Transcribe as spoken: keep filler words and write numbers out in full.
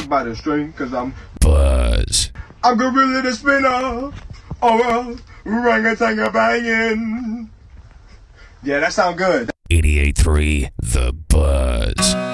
by the string, cause I'm Buzz. I'm gorilla the spinner. Oh well, orangutan banging. Yeah, that sound good. eighty-eight point three The Buzz.